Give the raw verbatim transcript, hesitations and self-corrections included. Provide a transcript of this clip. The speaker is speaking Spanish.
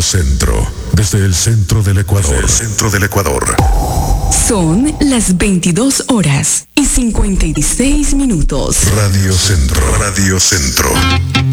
Centro, desde el centro del Ecuador. Desde el centro del Ecuador. Son las veintidós horas y cincuenta y seis minutos. Radio Centro, Radio Centro.